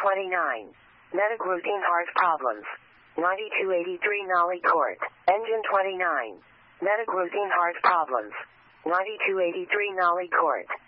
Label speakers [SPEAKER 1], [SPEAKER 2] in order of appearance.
[SPEAKER 1] 29. Metagroutine heart problems. 9283 Nolly Court. Engine 29. Metagroutine heart problems. 9283 Nolly Court.